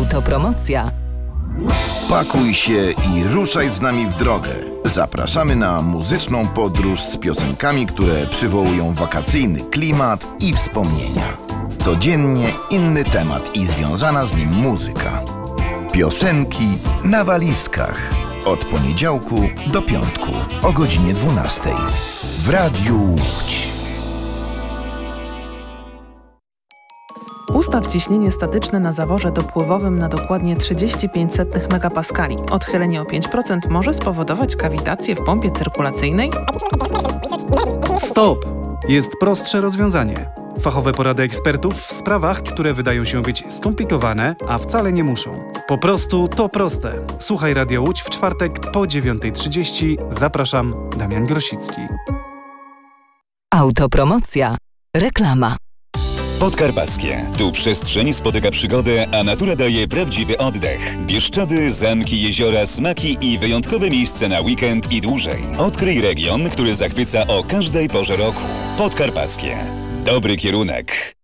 Autopromocja. Pakuj się i ruszaj z nami w drogę. Zapraszamy na muzyczną podróż z piosenkami, które przywołują wakacyjny klimat i wspomnienia. Codziennie inny temat i związana z nim muzyka. Piosenki na walizkach. Od poniedziałku do piątku o godzinie 12 w Radiu Łódź. Ustaw ciśnienie statyczne na zaworze dopływowym na dokładnie 35 megapaskali. Odchylenie o 5% może spowodować kawitację w pompie cyrkulacyjnej? Stop! Jest prostsze rozwiązanie. Fachowe porady ekspertów w sprawach, które wydają się być skomplikowane, a wcale nie muszą. Po prostu to proste. Słuchaj Radio Łódź w czwartek po 9:30. Zapraszam, Damian Grosicki. Autopromocja. Reklama. Podkarpackie. Tu przestrzeń spotyka przygodę, a natura daje prawdziwy oddech. Bieszczady, zamki, jeziora, smaki i wyjątkowe miejsce na weekend i dłużej. Odkryj region, który zachwyca o każdej porze roku. Podkarpackie. Dobry kierunek.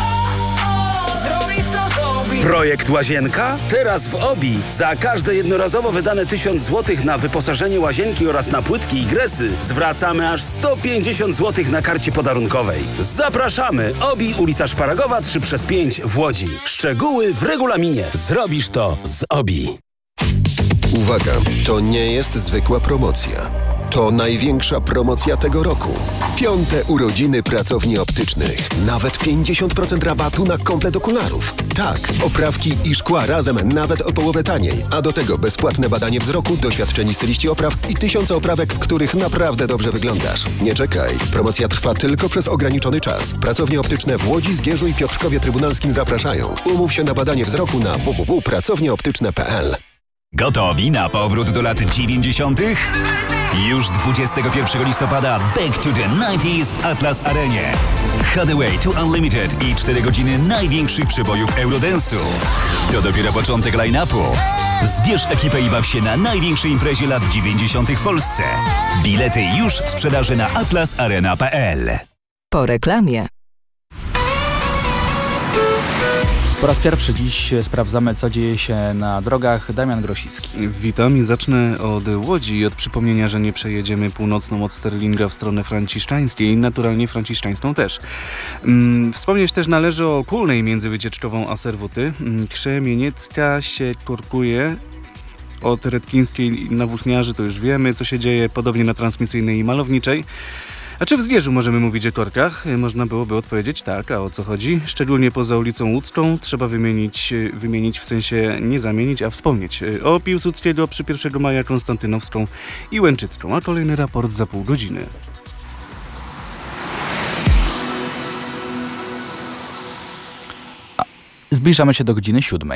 Projekt Łazienka? Teraz w OBI. Za każde jednorazowo wydane 1000 zł na wyposażenie łazienki oraz na płytki i gresy zwracamy aż 150 zł na karcie podarunkowej. Zapraszamy! OBI, ulica Szparagowa 3/5 w Łodzi. Szczegóły w regulaminie. Zrobisz to z OBI. Uwaga, to nie jest zwykła promocja. To największa promocja tego roku. 5. urodziny pracowni optycznych. Nawet 50% rabatu na komplet okularów. Tak, oprawki i szkła razem nawet o połowę taniej. A do tego bezpłatne badanie wzroku, doświadczeni styliści opraw i 1000 oprawek, w których naprawdę dobrze wyglądasz. Nie czekaj. Promocja trwa tylko przez ograniczony czas. Pracownie optyczne w Łodzi, Zgierzu i Piotrkowie Trybunalskim zapraszają. Umów się na badanie wzroku na www.pracownieoptyczne.pl. Gotowi na powrót do lat 90? Już 21 listopada Back to the 90s w Atlas Arenie. Hathaway to Unlimited i 4 godziny największych przebojów Eurodance'u. To dopiero początek line-upu. Zbierz ekipę i baw się na największej imprezie lat 90 w Polsce. Bilety już w sprzedaży na atlasarena.pl. Po reklamie. Po raz pierwszy dziś sprawdzamy, co dzieje się na drogach. Damian Grosicki. Witam i zacznę od Łodzi i od przypomnienia, że nie przejedziemy północną od Sterlinga w stronę Franciszczańskiej i naturalnie Franciszczańską też. Wspomnieć też należy o Kulnej między Wycieczkową a Serwuty. Krzemieniecka się korkuje. Od Redkińskiej na Włóchniarzy to już wiemy, co się dzieje, podobnie na Transmisyjnej i Malowniczej. A czy w Zgierzu możemy mówić o korkach? Można byłoby odpowiedzieć tak, a o co chodzi? Szczególnie poza ulicą Łódzką trzeba wymienić w sensie nie zamienić, a wspomnieć o Piłsudskiego przy 1 maja, Konstantynowską i Łęczycką, a kolejny raport za pół godziny. Zbliżamy się do godziny 7.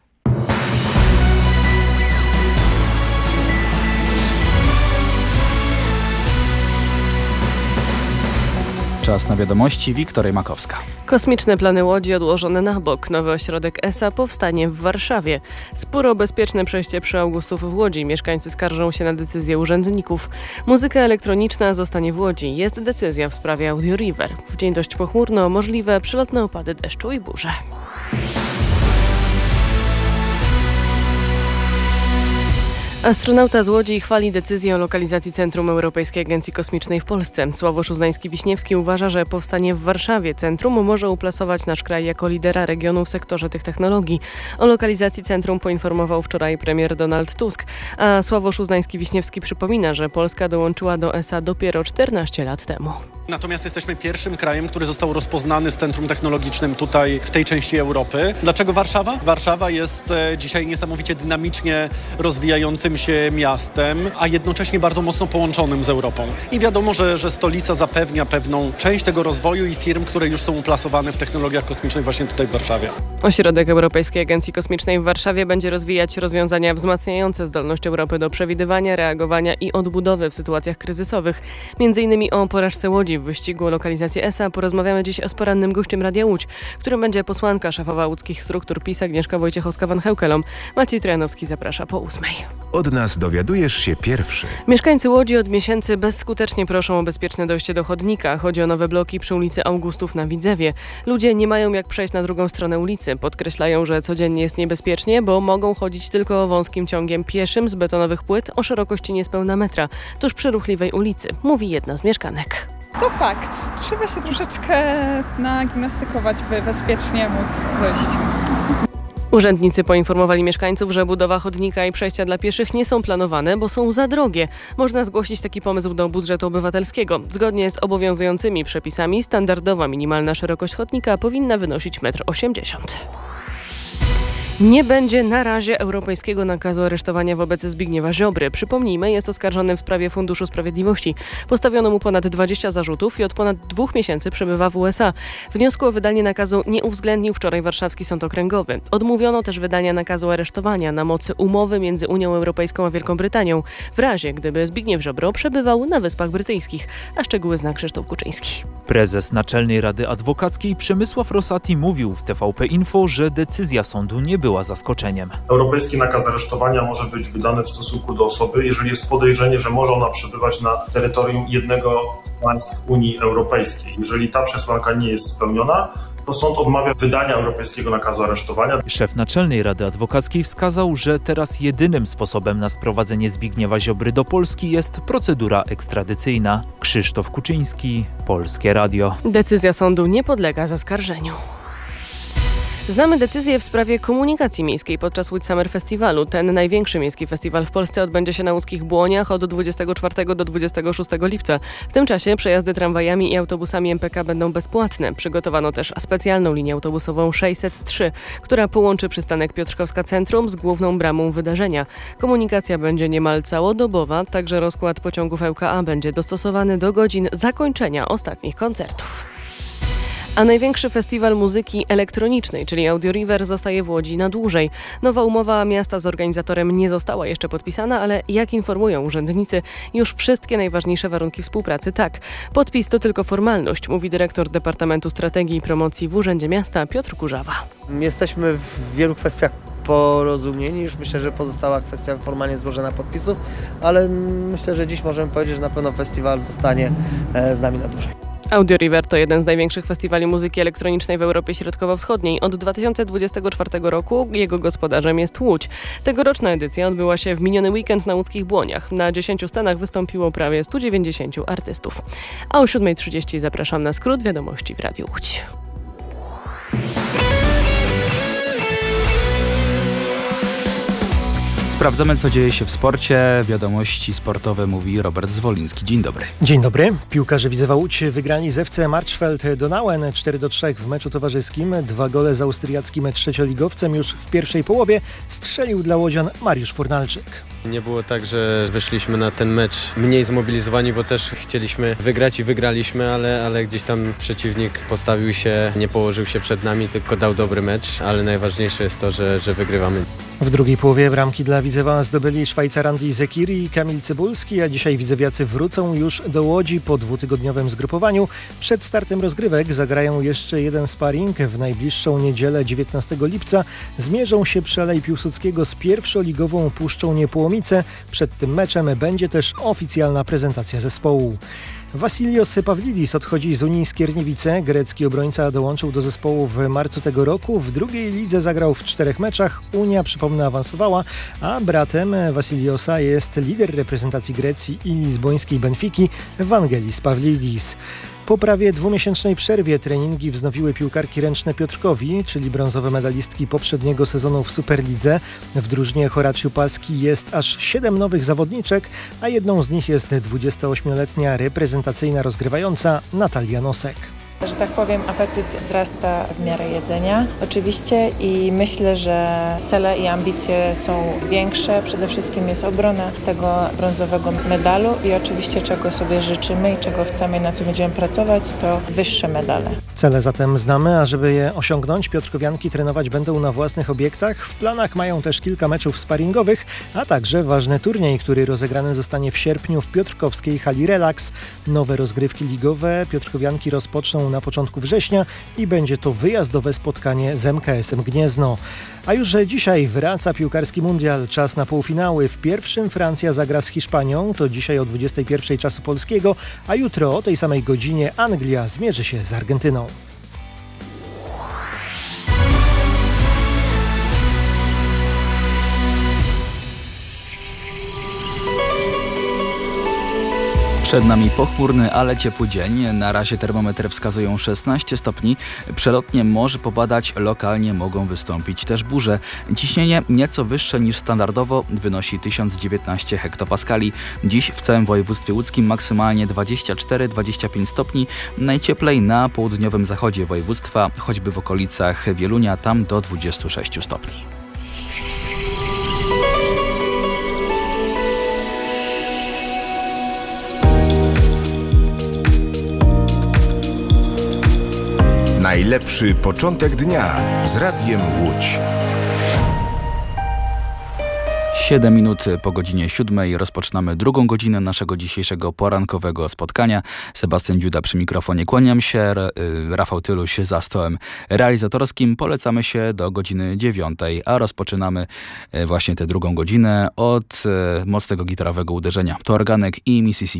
Czas na wiadomości. Wiktoria Makowska. Kosmiczne plany Łodzi odłożone na bok. Nowy ośrodek ESA powstanie w Warszawie. Spór o bezpieczne przejście przy Augustów w Łodzi. Mieszkańcy skarżą się na decyzję urzędników. Muzyka elektroniczna zostanie w Łodzi. Jest decyzja w sprawie Audio River. W dzień dość pochmurno, możliwe przelotne opady deszczu i burze. Astronauta z Łodzi chwali decyzję o lokalizacji Centrum Europejskiej Agencji Kosmicznej w Polsce. Sławosz Uznański-Wiśniewski uważa, że powstanie w Warszawie centrum może uplasować nasz kraj jako lidera regionu w sektorze tych technologii. O lokalizacji centrum poinformował wczoraj premier Donald Tusk, a Sławosz Uznański-Wiśniewski przypomina, że Polska dołączyła do ESA dopiero 14 lat temu. Natomiast jesteśmy pierwszym krajem, który został rozpoznany z centrum technologicznym tutaj w tej części Europy. Dlaczego Warszawa? Warszawa jest dzisiaj niesamowicie dynamicznie rozwijającym się miastem, a jednocześnie bardzo mocno połączonym z Europą. I wiadomo, że stolica zapewnia pewną część tego rozwoju i firm, które już są uplasowane w technologiach kosmicznych właśnie tutaj w Warszawie. Ośrodek Europejskiej Agencji Kosmicznej w Warszawie będzie rozwijać rozwiązania wzmacniające zdolność Europy do przewidywania, reagowania i odbudowy w sytuacjach kryzysowych. Między innymi o porażce Łodzi w wyścigu o lokalizację ESA porozmawiamy dziś z porannym gościem Radia Łódź, którym będzie posłanka szefowa łódzkich struktur PiS Agnieszka Wojciechowska-Van Heukelom. Maciej Trojanowski zaprasza po 8. Od nas dowiadujesz się pierwszy. Mieszkańcy Łodzi od miesięcy bezskutecznie proszą o bezpieczne dojście do chodnika. Chodzi o nowe bloki przy ulicy Augustów na Widzewie. Ludzie nie mają jak przejść na drugą stronę ulicy. Podkreślają, że codziennie jest niebezpiecznie, bo mogą chodzić tylko wąskim ciągiem pieszym z betonowych płyt o szerokości niespełna metra, tuż przy ruchliwej ulicy, mówi jedna z mieszkanek. To fakt. Trzeba się troszeczkę nagimnastykować, by bezpiecznie móc dojść. Urzędnicy poinformowali mieszkańców, że budowa chodnika i przejścia dla pieszych nie są planowane, bo są za drogie. Można zgłosić taki pomysł do budżetu obywatelskiego. Zgodnie z obowiązującymi przepisami standardowa minimalna szerokość chodnika powinna wynosić 1,80 m. Nie będzie na razie europejskiego nakazu aresztowania wobec Zbigniewa Ziobry. Przypomnijmy, jest oskarżony w sprawie Funduszu Sprawiedliwości. Postawiono mu ponad 20 zarzutów i od ponad 2 miesięcy przebywa w USA. Wniosku o wydanie nakazu nie uwzględnił wczoraj Warszawski Sąd Okręgowy. Odmówiono też wydania nakazu aresztowania na mocy umowy między Unią Europejską a Wielką Brytanią, w razie gdyby Zbigniew Ziobro przebywał na Wyspach Brytyjskich. A szczegóły zna Krzysztof Kuczyński. Prezes Naczelnej Rady Adwokackiej Przemysław Rosati mówił w TVP Info, że decyzja sądu nie była zaskoczeniem. Europejski nakaz aresztowania może być wydany w stosunku do osoby, jeżeli jest podejrzenie, że może ona przebywać na terytorium jednego z państw Unii Europejskiej. Jeżeli ta przesłanka nie jest spełniona, to sąd odmawia wydania europejskiego nakazu aresztowania. Szef Naczelnej Rady Adwokackiej wskazał, że teraz jedynym sposobem na sprowadzenie Zbigniewa Ziobry do Polski jest procedura ekstradycyjna. Krzysztof Kuczyński, Polskie Radio. Decyzja sądu nie podlega zaskarżeniu. Znamy decyzję w sprawie komunikacji miejskiej podczas Łódź Summer Festiwalu. Ten największy miejski festiwal w Polsce odbędzie się na łódzkich Błoniach od 24 do 26 lipca. W tym czasie przejazdy tramwajami i autobusami MPK będą bezpłatne. Przygotowano też specjalną linię autobusową 603, która połączy przystanek Piotrkowska Centrum z główną bramą wydarzenia. Komunikacja będzie niemal całodobowa, także rozkład pociągów ŁKA będzie dostosowany do godzin zakończenia ostatnich koncertów. A największy festiwal muzyki elektronicznej, czyli Audio River, zostaje w Łodzi na dłużej. Nowa umowa miasta z organizatorem nie została jeszcze podpisana, ale jak informują urzędnicy, już wszystkie najważniejsze warunki współpracy tak. Podpis to tylko formalność, mówi dyrektor Departamentu Strategii i Promocji w Urzędzie Miasta Piotr Kurzawa. Jesteśmy w wielu kwestiach porozumieni, już myślę, że pozostała kwestia formalnie złożenia podpisów, ale myślę, że dziś możemy powiedzieć, że na pewno festiwal zostanie z nami na dłużej. Audio River to jeden z największych festiwali muzyki elektronicznej w Europie Środkowo-Wschodniej. Od 2024 roku jego gospodarzem jest Łódź. Tegoroczna edycja odbyła się w miniony weekend na łódzkich Błoniach. Na 10 scenach wystąpiło prawie 190 artystów. A o 7:30 zapraszam na skrót wiadomości w Radiu Łódź. Sprawdzamy, co dzieje się w sporcie. Wiadomości sportowe mówi Robert Zwoliński. Dzień dobry. Dzień dobry. Piłkarze Widzewa Łódź wygrali z FC Marchfeld Donauen 4-3 w meczu towarzyskim. 2 gole z austriackim trzecioligowcem już w pierwszej połowie strzelił dla łodzian Mariusz Fornalczyk. Nie było tak, że wyszliśmy na ten mecz mniej zmobilizowani, bo też chcieliśmy wygrać i wygraliśmy, ale gdzieś tam przeciwnik postawił się, nie położył się przed nami, tylko dał dobry mecz, ale najważniejsze jest to, że wygrywamy. W drugiej połowie bramki dla Widzewa zdobyli Szwajcar Andy Zekiri i Kamil Cybulski, a dzisiaj widzewiacy wrócą już do Łodzi po 2-tygodniowym zgrupowaniu. Przed startem rozgrywek zagrają jeszcze jeden sparring. W najbliższą niedzielę 19 lipca zmierzą się przy Alei Piłsudskiego z pierwszoligową Puszczą Niepołomice. Przed tym meczem będzie też oficjalna prezentacja zespołu. Wasilios Pavlidis odchodzi z Unii Skierniewice. Grecki obrońca dołączył do zespołu w marcu tego roku. W drugiej lidze zagrał w 4 meczach. Unia, przypomnę, awansowała, a bratem Vasiliosa jest lider reprezentacji Grecji i lizbońskiej Benfiki Vangelis Pavlidis. Po prawie 2-miesięcznej przerwie treningi wznowiły piłkarki ręczne Piotrkowi, czyli brązowe medalistki poprzedniego sezonu w Superlidze. W drużynie Horaciu Paski jest aż 7 nowych zawodniczek, a jedną z nich jest 28-letnia reprezentacyjna rozgrywająca Natalia Nosek. Że tak powiem, apetyt wzrasta w miarę jedzenia oczywiście i myślę, że cele i ambicje są większe. Przede wszystkim jest obrona tego brązowego medalu i oczywiście czego sobie życzymy i czego chcemy i na co będziemy pracować, to wyższe medale. Cele zatem znamy, a żeby je osiągnąć, piotrkowianki trenować będą na własnych obiektach. W planach mają też kilka meczów sparingowych, a także ważny turniej, który rozegrany zostanie w sierpniu w piotrkowskiej hali Relax. Nowe rozgrywki ligowe piotrkowianki rozpoczną się na początku września i będzie to wyjazdowe spotkanie z MKS-em Gniezno. A już dzisiaj wraca piłkarski mundial, czas na półfinały. W pierwszym Francja zagra z Hiszpanią, to dzisiaj o 21 czasu polskiego, a jutro o tej samej godzinie Anglia zmierzy się z Argentyną. Przed nami pochmurny, ale ciepły dzień. Na razie termometry wskazują 16 stopni. Przelotnie może popadać, lokalnie mogą wystąpić też burze. Ciśnienie nieco wyższe niż standardowo, wynosi 1019 hektopaskali. Dziś w całym województwie łódzkim maksymalnie 24-25 stopni. Najcieplej na południowym zachodzie województwa, choćby w okolicach Wielunia, tam do 26 stopni. Najlepszy początek dnia z Radiem Łódź. 7 minut po godzinie 7 rozpoczynamy drugą godzinę naszego dzisiejszego porankowego spotkania. Sebastian Dziuda przy mikrofonie, kłaniam się, Rafał Tyluś za stołem realizatorskim. Polecamy się do godziny 9, a rozpoczynamy właśnie tę drugą godzinę od mocnego gitarowego uderzenia. To organek i Mississippi.